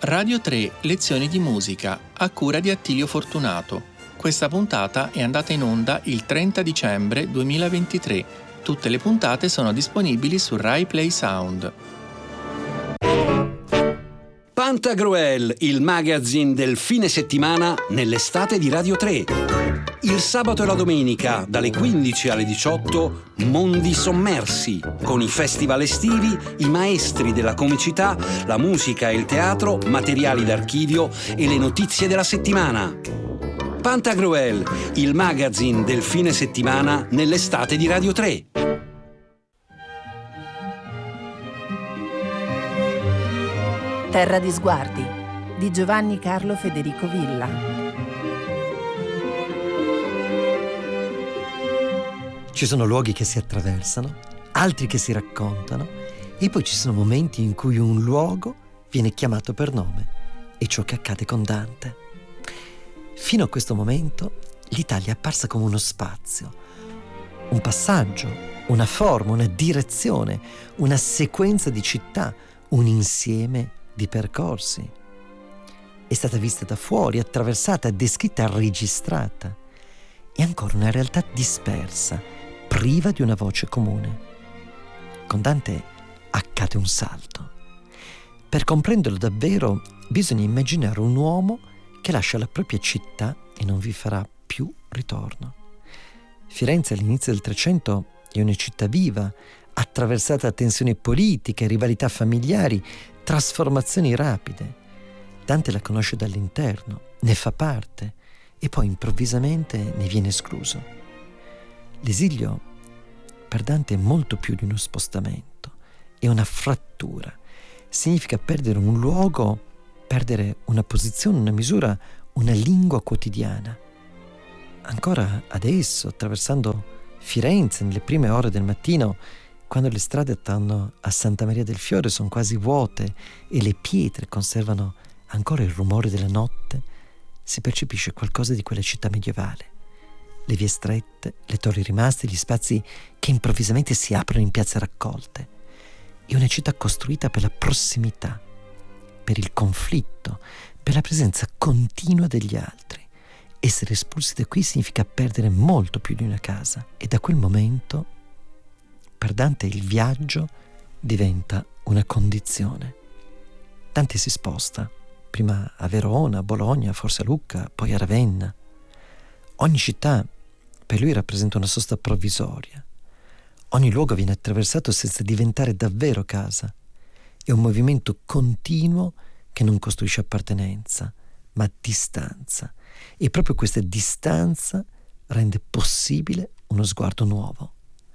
Radio 3 Lezioni di musica a cura di Attilio Fortunato. Questa puntata è andata in onda il 30 dicembre 2023. Tutte le puntate sono disponibili su Rai Play Sound. Pantagruel, il magazine del fine settimana nell'estate di Radio 3. Il sabato e la domenica, dalle 15 alle 18, Mondi Sommersi, con i festival estivi, i maestri della comicità, la musica e il teatro, materiali d'archivio e le notizie della settimana. Pantagruel, il magazine del fine settimana nell'estate di Radio 3. Terra di sguardi di Giovanni Carlo Federico Villa. Ci sono luoghi che si attraversano, altri che si raccontano, e poi ci sono momenti in cui un luogo viene chiamato per nome, e ciò che accade con Dante. Fino a questo momento l'Italia è apparsa come uno spazio, un passaggio, una forma, una direzione, una sequenza di città, un insieme di percorsi. È stata vista da fuori, attraversata, descritta, registrata. È ancora una realtà dispersa, priva di una voce comune. Con Dante accade un salto. Per comprenderlo davvero bisogna immaginare un uomo che lascia la propria città e non vi farà più ritorno. Firenze all'inizio del Trecento è una città viva, attraversata da tensioni politiche, rivalità familiari, trasformazioni rapide. Dante la conosce dall'interno, ne fa parte e poi improvvisamente ne viene escluso. L'esilio per Dante è molto più di uno spostamento, è una frattura. Significa perdere un luogo, perdere una posizione, una misura, una lingua quotidiana. Ancora adesso, attraversando Firenze nelle prime ore del mattino, quando le strade attorno a Santa Maria del Fiore sono quasi vuote e le pietre conservano ancora il rumore della notte, si percepisce qualcosa di quella città medievale. Le vie strette, le torri rimaste, gli spazi che improvvisamente si aprono in piazze raccolte. È una città costruita per la prossimità, per il conflitto, per la presenza continua degli altri. Essere espulsi da qui significa perdere molto più di una casa. E da quel momento, per Dante, il viaggio diventa una condizione. Dante si sposta, prima a Verona, a Bologna, forse a Lucca, poi a Ravenna. Ogni città per lui rappresenta una sosta provvisoria. Ogni luogo viene attraversato senza diventare davvero casa. È un movimento continuo che non costruisce appartenenza, ma distanza. E proprio questa distanza rende possibile uno sguardo nuovo.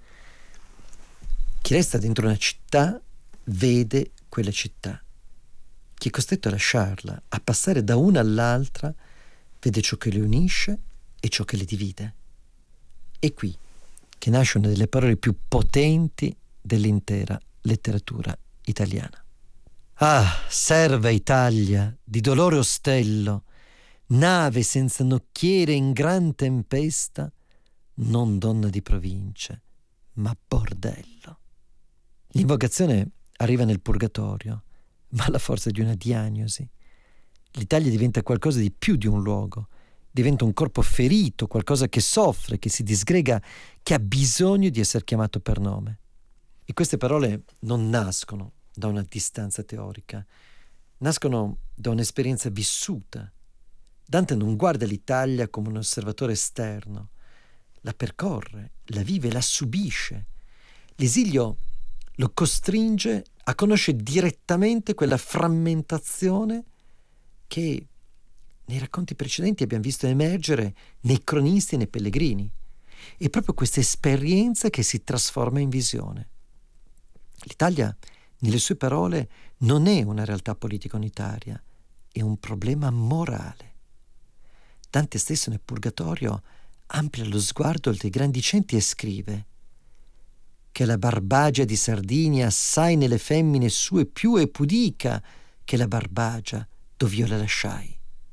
Chi resta dentro una città vede quella città. Chi è costretto a lasciarla, a passare da una all'altra, vede ciò che le unisce e ciò che le divide. È qui che nasce una delle parole più potenti dell'intera letteratura italiana. Ah, serva Italia, di dolore ostello, nave senza nocchiere in gran tempesta, non donna di province, ma bordello. L'invocazione arriva nel purgatorio, ma alla forza di una diagnosi. L'Italia diventa qualcosa di più di un luogo, diventa un corpo ferito, qualcosa che soffre, che si disgrega, che ha bisogno di essere chiamato per nome. E queste parole non nascono da una distanza teorica, nascono da un'esperienza vissuta. Dante non guarda l'Italia come un osservatore esterno, la percorre, la vive, la subisce. L'esilio lo costringe a conoscere direttamente quella frammentazione che nei racconti precedenti abbiamo visto emergere nei cronisti e nei pellegrini. È proprio questa esperienza che si trasforma in visione. L'Italia, nelle sue parole, non è una realtà politica unitaria, è un problema morale. Dante stesso nel Purgatorio amplia lo sguardo dei grandi centri e scrive che la barbagia di Sardinia assai nelle femmine sue più è pudica che la barbagia dov'io la lasciai.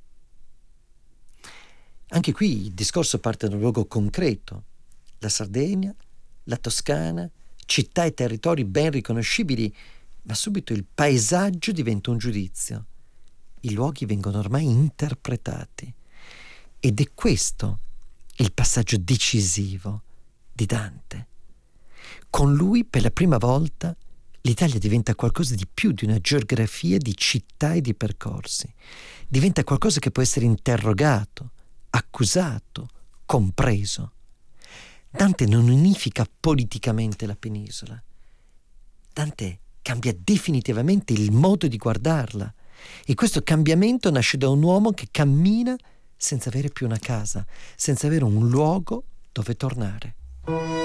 Anche qui il discorso parte da un luogo concreto, la Sardegna, la Toscana, città e territori ben riconoscibili, ma subito il paesaggio diventa un giudizio. i luoghi vengono ormai interpretati. Ed è questo il passaggio decisivo di Dante. Con lui, per la prima volta, l'Italia diventa qualcosa di più di una geografia di città e di percorsi. Diventa qualcosa che può essere interrogato, accusato, compreso. Dante non unifica politicamente la penisola. Dante cambia definitivamente il modo di guardarla. E questo cambiamento nasce da un uomo che cammina senza avere più una casa, senza avere un luogo dove tornare.